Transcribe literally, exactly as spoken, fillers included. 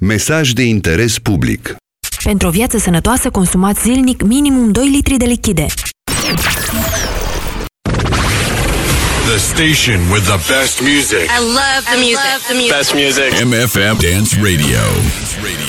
Mesaj de interes public. Pentru o viață sănătoasă, consumați zilnic minimum doi litri de lichide. The station with the best music. I love the music. I love the music. Best music. M F M Dance Radio.